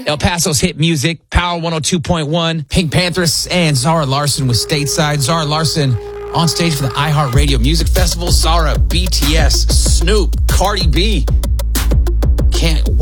El Paso's hit music, Power 102.1, Pink Panthers, and Zara Larsson with Stateside. Zara Larsson on stage for the iHeartRadio Music Festival. Zara, BTS, Snoop, Cardi B. Can't